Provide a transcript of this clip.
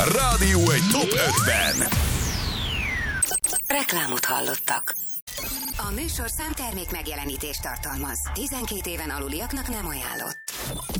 Rádió egy top 50. Reklámot hallottak. A műsorszám termék megjelenítést tartalmaz. 12 éven aluliaknak nem ajánlott.